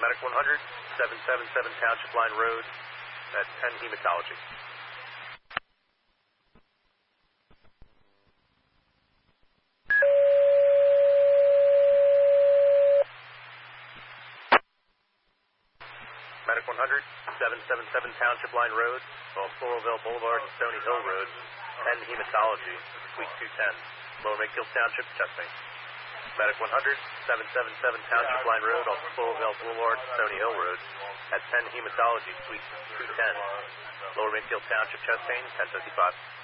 Medic 100, 777 Township Line Road at 10 Hematology. Medic 100, 777 Township Line Road, off Floraville Boulevard and Stony Hill Road, 10 Hematology, Suite 210, Lower Makefield Township, chest pain. Medic 100, 777 Township Line Road, off Floraville Boulevard and Stony Hill Road, at 10 Hematology, Suite 210, Lower Makefield Township, chest pain, 1055.